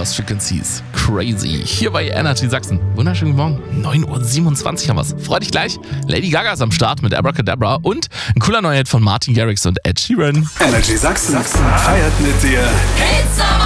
Lost Frequencies. Crazy. Hier bei Energy Sachsen. Wunderschönen Morgen. 9:27 Uhr haben wir's. Freu dich gleich. Lady Gaga ist am Start mit Abracadabra und ein cooler Neuheit von Martin Garrix und Ed Sheeran. Energy Sachsen feiert mit dir.